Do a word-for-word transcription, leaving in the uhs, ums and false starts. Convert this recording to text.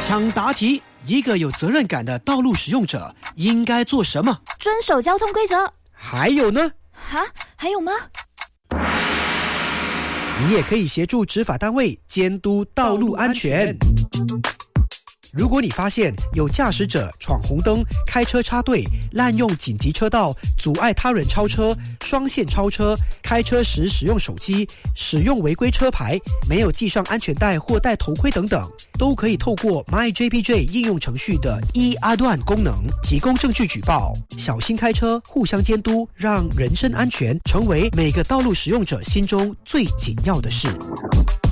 抢答题，一个有责任感的道路使用者应该做什么？ 遵守交通规则。 还有呢？ 哈，还有吗？ 你也可以协助执法单位监督道路安全。如果你发现有驾驶者闯红灯、开车插队、滥用紧急车道、阻碍他人超车、双线超车、开车时使用手机、使用违规车牌、没有系上安全带或戴头盔等等，都可以透过 MyJPJ 应用程序的 e 阿段功能提供证据举报。小心开车，互相监督，让人身安全成为每个道路使用者心中最紧要的事。